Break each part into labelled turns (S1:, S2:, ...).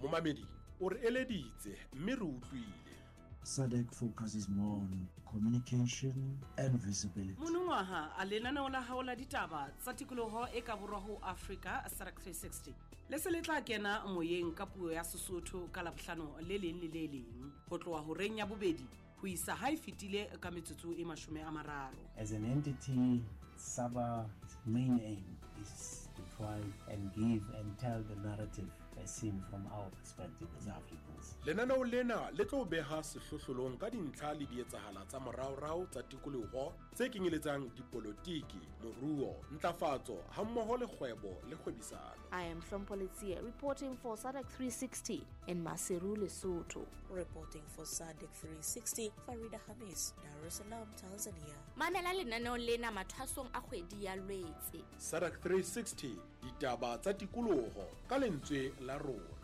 S1: momamedi o re eleditse mme re utlwile.
S2: SADC focuses more on communication and visibility.
S3: Monongwaha a lenaneo la hao la ditaba tsa tikoloho e ka borwa ho Africa SADC 360 le se le tla kena moyeng ka puo ya Sesotho ka Labohlano le leng le le leng ho tloha ho reng ya bobedi ho isa ha e fetile ka metsotso e 30.
S4: As an entity, SABA's main aim is to try and give and tell the narrative as seen from our perspective as Africans.
S1: Lenaneo lena le tlo beha sehlohlolong ka dintlha le dietsahala tsa moraorao tsa tikoloho tse kenyeletsang dipolotiki, moruo, ntlafatso hammoho le kgwebo le kgwebisano.
S5: I am Hlompho reporting for SADC 360 in Maseru, Lesotho.
S6: Reporting for SADC 360, Farida Hamis, Dar es Salaam, Tanzania.
S7: Mamela lenaneo lena mathwasong a kgwedi ya Lwetse.
S1: SADC 360, ditaba tsa tikoloho ka lentswe la rona.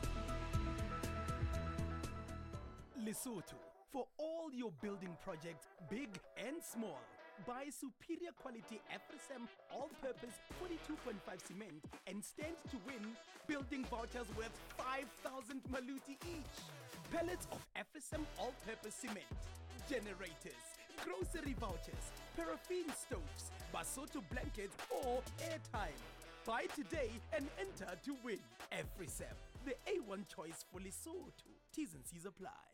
S8: Lesotho, for all your building projects, big and small, buy superior quality FSM all-purpose 42.5 cement and stand to win building vouchers worth 5,000 maluti each. Pellets of FSM all-purpose cement, generators, grocery vouchers, paraffin stoves, Basotho blankets or airtime. Buy today and enter to win. FSM, the A1 choice for Lesotho. T's and C's apply.